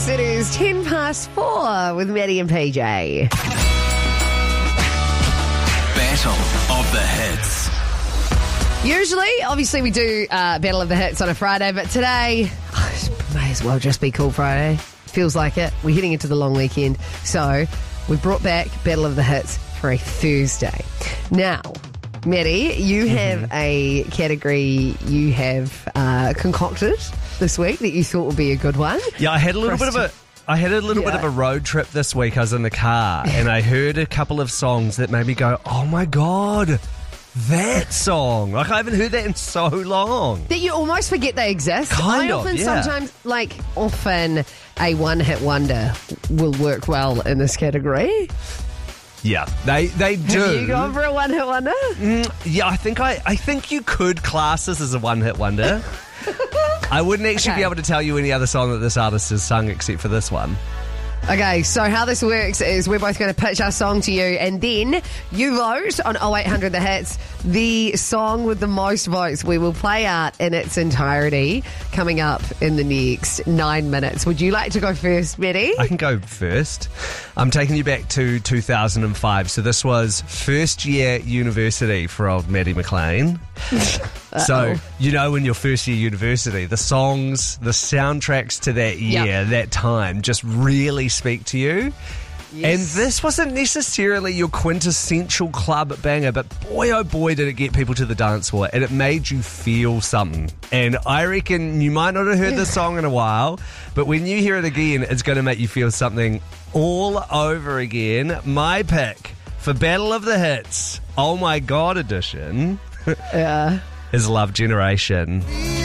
Hits. It is 10 past 4 with Maddie and PJ. Battle of the Hits. Usually, obviously, we do Battle of the Hits on a Friday, but today, may as well just be Cool Friday. Feels like it. We're heading into the long weekend, so we brought back Battle of the Hits for a Thursday. Now, Maddie, you have a category you have concocted this week that you thought would be a good one. Yeah, I had a little bit of a road trip this week. I was in the car and I heard a couple of songs that made me go, oh my God, that song. Like, I haven't heard that in so long. That you almost forget they exist. Often a one-hit wonder will work well in this category. Yeah, they do. Have you gone for a one-hit wonder? Yeah, I think you could class this as a one-hit wonder. I wouldn't actually be able to tell you any other song that this artist has sung except for this one. Okay, so how this works is we're both going to pitch our song to you and then you vote on 0800 The Hits. The song with the most votes we will play out in its entirety coming up in the next 9 minutes. Would you like to go first, Maddie? I can go first. I'm taking you back to 2005. So this was first year university for old Maddie McLean. So, you know, in your first year university, the songs, the soundtracks to that year, that time, just really speak to you. Yes. And this wasn't necessarily your quintessential club banger, but boy, oh boy, did it get people to the dance floor, and it made you feel something. And I reckon you might not have heard this song in a while, but when you hear it again, it's going to make you feel something all over again. My pick for Battle of the Hits, Oh My God edition, is Love Generation.